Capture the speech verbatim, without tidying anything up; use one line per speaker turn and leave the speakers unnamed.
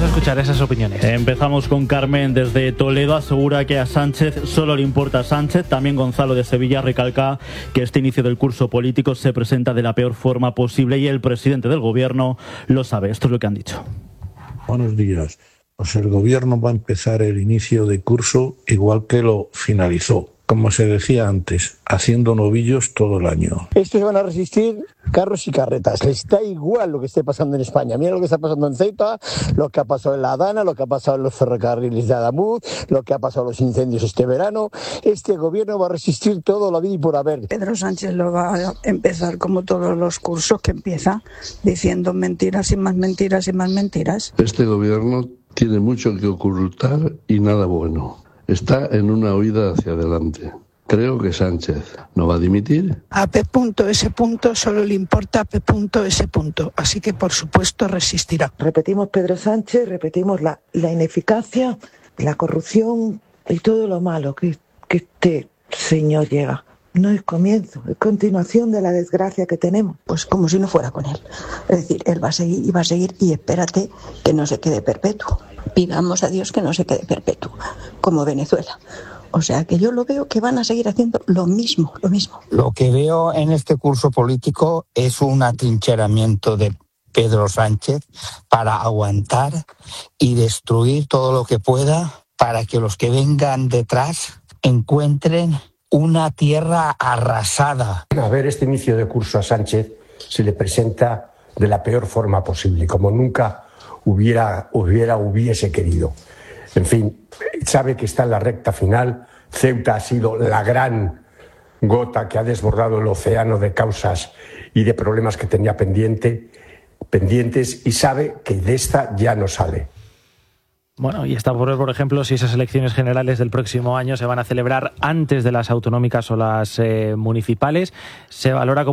a escuchar esas opiniones.
Empezamos con Carmen desde Toledo. Asegura que a Sánchez solo le importa a Sánchez. También Gonzalo de Sevilla recalca que este inicio del curso político se presenta de la peor forma posible y el presidente del gobierno lo sabe. Esto es lo que han dicho.
Buenos días. Pues el gobierno va a empezar el inicio de curso igual que lo finalizó. Como se decía antes, haciendo novillos todo el año.
Estos van a resistir carros y carretas. Les da igual lo que esté pasando en España. Mira lo que está pasando en Ceuta, lo que ha pasado en La Adana, lo que ha pasado en los ferrocarriles de Adamuz, lo que ha pasado en los incendios este verano. Este gobierno va a resistir todo la vida y por haber.
Pedro Sánchez lo va a empezar como todos los cursos que empieza, diciendo mentiras y más mentiras y más mentiras.
Este gobierno tiene mucho que ocultar y nada bueno. Está en una huida hacia adelante. Creo que Sánchez no va a dimitir.
A P. S. solo le importa a P. S. Así que, por supuesto, resistirá.
Repetimos Pedro Sánchez, repetimos la, la ineficacia, la corrupción y todo lo malo que, que este señor llega. No es comienzo, es continuación de la desgracia que tenemos.
Pues como si no fuera con él. Es decir, él va a seguir y va a seguir y espérate que no se quede perpetuo. Pidamos a Dios que no se quede perpetuo, como Venezuela. O sea que yo lo veo que van a seguir haciendo lo mismo, lo mismo.
Lo que veo en este curso político es un atrincheramiento de Pedro Sánchez para aguantar y destruir todo lo que pueda para que los que vengan detrás encuentren una tierra arrasada.
A ver, este inicio de curso a Sánchez se le presenta de la peor forma posible, como nunca hubiera, hubiera hubiese querido. En fin, sabe que está en la recta final. Ceuta ha sido la gran gota que ha desbordado el océano de causas y de problemas que tenía pendiente, pendientes y sabe que de esta ya no sale.
Bueno, y está por ver, por ejemplo, si esas elecciones generales del próximo año se van a celebrar antes de las autonómicas o las eh, municipales. Se valora como